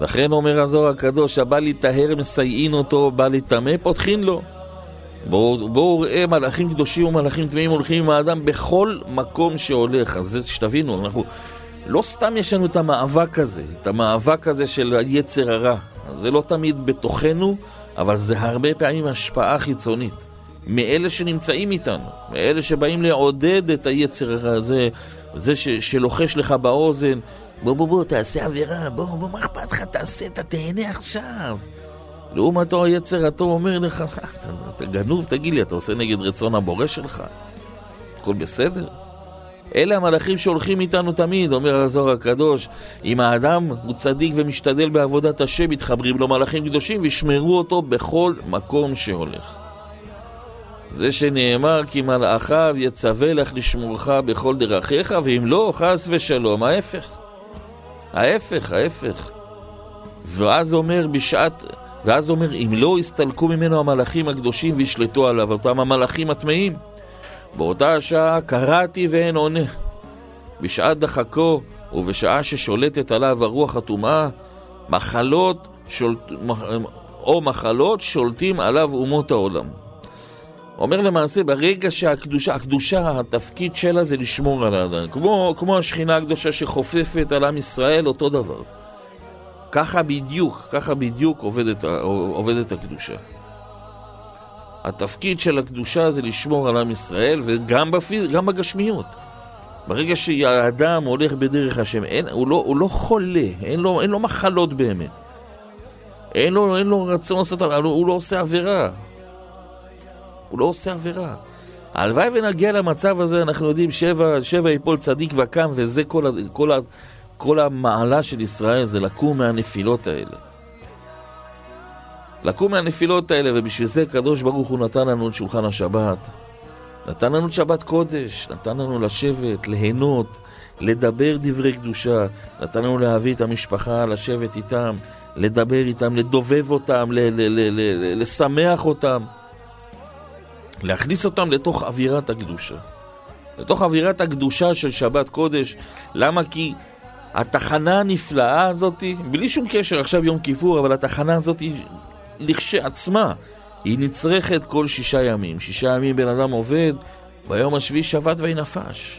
לכן אומר הזוהר הקדוש, הבא להיטהר מסייעין אותו, בא להיטמא פותחין לו. בואו ראה מלאכים קדושים ומלאכים טמאים הולכים עם האדם בכל מקום שהולך. אז זה שתבינו, אנחנו לא סתם יש לנו את המאבק הזה של היצר הרע. זה לא תמיד בתוכנו, אבל זה הרבה פעמים השפעה חיצונית מאלה שנמצאים איתנו, מאלה שבאים לעודד את היצר הרע הזה, זה שלוחש לך באוזן, בוא תעשה עבירה, בוא מה אכפת לך, תעשה, אתה תהנה עכשיו. לעומתו היצר הטוב אומר לך, אתה גנוב, תגיד לי, אתה עושה נגד רצון הבורא שלך? הכל בסדר? אלה המלאכים שהולכים איתנו תמיד, אומר הזוהר הקדוש. אם האדם הוא צדיק ומשתדל בעבודת השם, מתחברים לו מלאכים קדושים וישמרו אותו בכל מקום שהולך. זה שנאמר כי מלאכיו יצווה לך לשמורך בכל דרכיך, ואם לא, חס ושלום, ההפך. ואז אומר אם לא הסתלקו ממנו המלאכים הקדושים וישלטו עליו, אותם המלאכים הטמאים, באותה השעה קראתי ואין עונה. בשעת דחקו ובשעה ששולטת עליו הרוח הטומאה, מחלות שולטים עליו אומות העולם. אומר למעשה, ברגע שהקדושה, התפקיד שלה זה לשמור על האדם, כמו השכינה הקדושה שחופפת על עם ישראל, אותו דבר. ככה בדיוק עובדת הקדושה. התפקיד של הקדושה זה לשמור על עם ישראל, וגם בגשמיות. ברגע שהאדם הולך בדרך השם, הוא לא חולה, אין לו מחלות באמת. אין לו רצון לעשות, הוא לא עושה עבירה. הלוואי ונגיע למצב הזה, אנחנו יודעים, שבע יפול צדיק וקם, וזה כל המעלה של ישראל, זה לקום מהנפילות האלה. ובשביל זה הקדוש ברוך הוא נתן לנו את שולחן השבת. נתן לנו את שבת קודש, נתן לנו לשבת, ליהנות, לדבר דברי קדושה, נתן לנו להביא את המשפחה, לשבת איתם, לדבר איתם, לדובב אותם, לשמח אותם, להכניס אותם לתוך אווירת הקדושה של שבת קודש. למה? כי התחנה הנפלאה הזאת, בלי שום קשר עכשיו יום כיפור, אבל התחנה הזאת לכשעצמה היא נצרכת כל 6 ימים. 6 ימים בן אדם עובד, ביום השביעי שבת וינפש.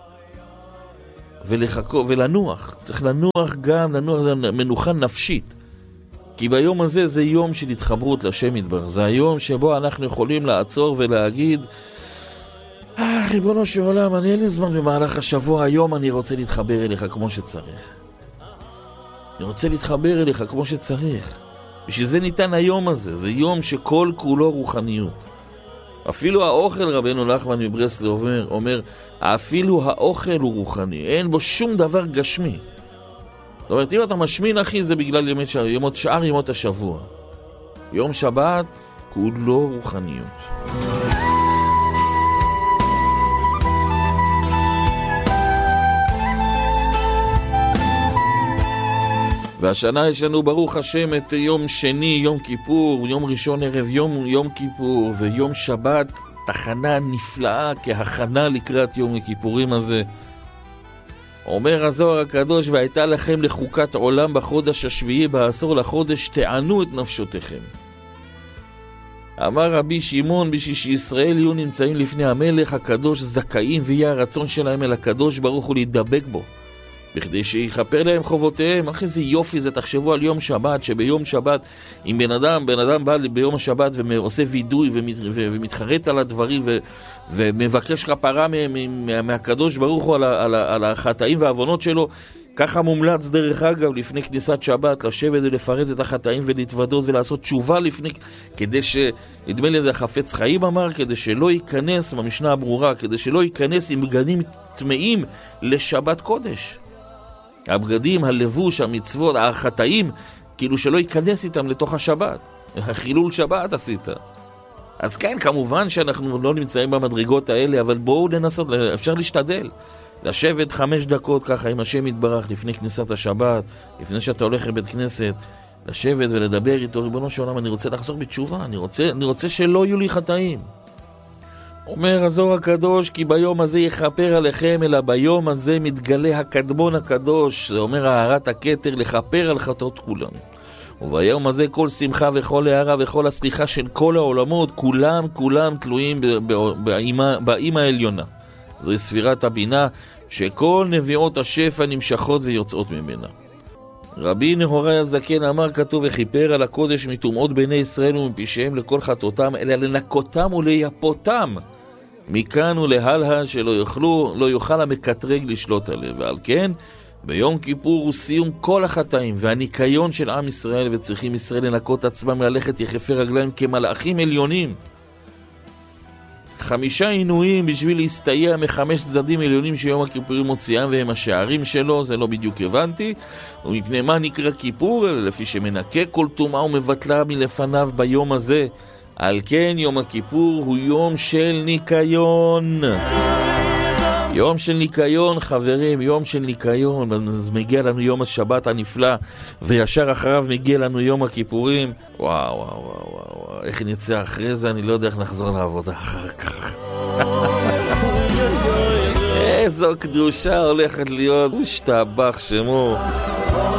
ולנוח, צריך לנוח גם, מנוחה נפשית. כי ביום הזה זה יום של התחברות לשם יתברך. זה היום שבו אנחנו יכולים לעצור ולהגיד, ריבונו של עולם, אין לי זמן במהלך השבוע, היום אני רוצה להתחבר אליך כמו שצריך. בשביל זה ניתן היום הזה, זה יום שכל כולו רוחניות. אפילו האוכל, רבנו נחמן מברסלב אומר, אפילו האוכל הוא רוחני, אין בו שום דבר גשמי. זאת אומרת, אם אתה משמין, אחי, זה בגלל שאר ימות השבוע. יום שבת כולו רוחניות. והשנה יש לנו ברוך השם את יום שני, יום כיפור, יום ראשון ערב יום כיפור, ויום שבת, תחנה נפלאה כהכנה לקראת יום הכיפורים הזה. אומר הזוהר הקדוש, והייתה לכם לחוקת עולם בחודש השביעי בעשור לחודש, תענו את נפשותיכם. אמר רבי שמעון, בשביל שישראל יהיו נמצאים לפני המלך הקדוש זכאים, ויהיה הרצון שלהם אל הקדוש ברוך הוא להידבק בו, בכדי שיכפר להם חובותיהם. אחרי זה יופי זה, תחשבו על יום שבת, שביום שבת, אם בן אדם בא ביום השבת ועושה וידוי ומתחרט על הדברים ומבקש כפרה מהקדוש ברוך הוא על החטאים והעוונות שלו, ככה מומלץ דרך אגב לפני כניסת שבת לשבת ולפרט את החטאים ולהתוודות ולעשות תשובה כדי נדמה לי זה החפץ חיים אמר, כדי שלא ייכנס, במשנה הברורה, כדי שלא ייכנס עם בגדים טמאים לשבת קודש. הבגדים, הלבוש, המצוות, החטאים, כאילו שלא ייכנס איתם לתוך השבת. החילול שבת עשית. אז כן, כמובן שאנחנו לא נמצאים במדרגות האלה, אבל בואו ננסות, אפשר להשתדל. לשבת 5 דקות ככה עם השם יתברך לפני כניסת השבת, לפני שאתה הולך לבית כנסת, לשבת ולדבר איתו, ריבונו של עולם, אני רוצה לחזור בתשובה, אני רוצה שלא יהיו לי חטאים. אומר הזוהר הקדוש, כי ביום הזה יכפר עליכם, אלא ביום הזה מתגלה הקדמון הקדוש, זה אומר הערת הכתר, לכפר על חטאות כולם. וביום הזה כל שמחה וכל הערה וכל הסליחה של כל העולמות, כולם תלויים באמא העליונה. זוהי ספירת הבינה, שכל נביאות השפע נמשכות ויוצאות ממנה. רבי נהוראי הזקן אמר, כתוב, וכיפר על הקודש מטומאות בני ישראל ומפשעיהם לכל חטאותם, אלא לנקותם ולייפותם מכאן ולהלאה, שלא יוכל המקטרג לשלוט עליהם. ועל כן ביום כיפור הוא סיום כל החטאים והניקיון של עם ישראל, וצריכים ישראל לנקות עצמם, ללכת יחפי רגליים כמלאכים עליונים. 5 עינויים בשביל להסתייע מ5 צדדים עליונים שיום הכיפורים מוציאם, והם השערים שלו, זה לא בדיוק הבנתי. ומפני מה נקרא כיפור? לפי שמנקה כל טומאה ומבטלה מלפניו ביום הזה. על כן יום הכיפור הוא יום של ניקיון. יום של ניקיון, חברים, יום של ניקיון. אז מגיע לנו יום השבת הנפלא, וישר אחריו מגיע לנו יום הכיפורים. וואו, איך נצא אחרי זה? אני לא יודע איך נחזור לעבודה אחר כך. איזו קדושה הולכת להיות, משתבח שמו.